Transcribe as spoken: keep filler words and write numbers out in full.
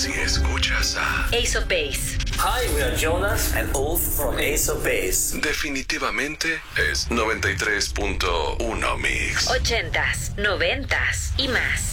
si escuchas a Ace of Base. Hi, we are Jonas and Ulf from Ace of Base. definitivamente es noventa y tres punto uno Mix. Ochentas, noventas y más.